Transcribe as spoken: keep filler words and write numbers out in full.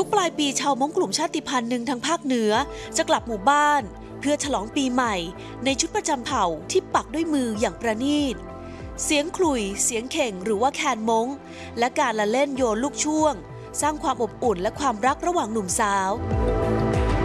ทุกปลายปีชาวม้งกลุ่มชาติพันธุ์หนึ่งทางภาคเหนือจะกลับหมู่บ้านเพื่อฉลองปีใหม่ในชุดประจำเผ่าที่ปักด้วยมืออย่างประณีตเสียงขลุ่ยเสียงเข่งหรือว่าแคนม้งและการละเล่นโยนลูกช่วงสร้างความอบอุ่นและความรักระหว่างหนุ่มสาว